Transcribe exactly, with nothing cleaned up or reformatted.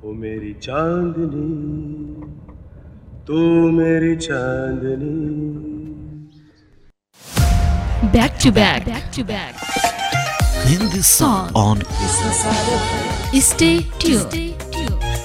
ओ मेरी चांदनी, तू मेरी चांदनी। Back to back, back to back. Hindi song on Stay tuned.